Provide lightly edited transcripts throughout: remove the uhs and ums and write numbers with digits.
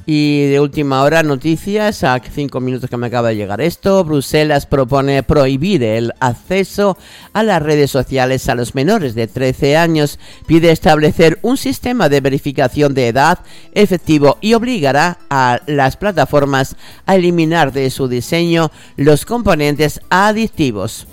Y de última hora, noticias, a 5 minutos que me acaba de llegar esto. Bruselas propone prohibir el acceso a las redes sociales a los menores de 13 años. Pide establecer un sistema de verificación de edad efectivo y obligará a las plataformas a eliminar de su diseño los componentes adictivos.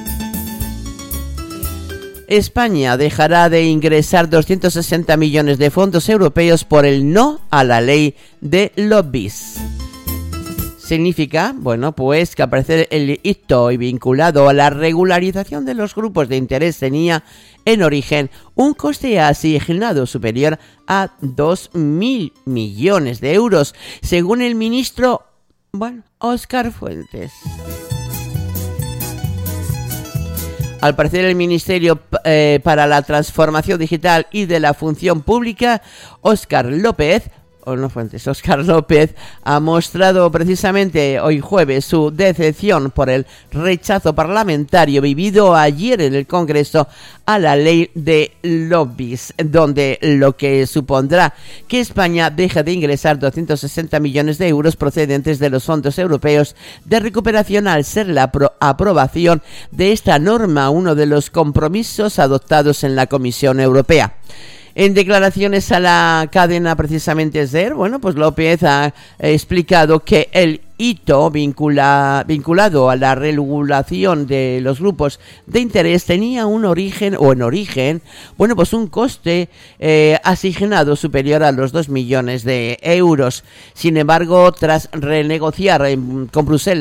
España dejará de ingresar 260 millones de fondos europeos por el no a la ley de lobbies. Significa, bueno, pues que al parecer el hito vinculado a la regularización de los grupos de interés tenía en origen un coste asignado superior a 2.000 millones de euros, según el ministro, Óscar Fuentes. Al parecer, el Ministerio para la Transformación Digital y de la Función Pública, Óscar López, ha mostrado precisamente hoy jueves su decepción por el rechazo parlamentario vivido ayer en el Congreso a la ley de lobbies, donde lo que supondrá que España deje de ingresar 260 millones de euros procedentes de los fondos europeos de recuperación al ser la aprobación de esta norma uno de los compromisos adoptados en la Comisión Europea. En declaraciones a la cadena precisamente SER, pues López ha explicado que el hito vinculado a la regulación de los grupos de interés tenía un origen, un coste asignado superior a los 2 millones de euros. Sin embargo, tras renegociar con Bruselas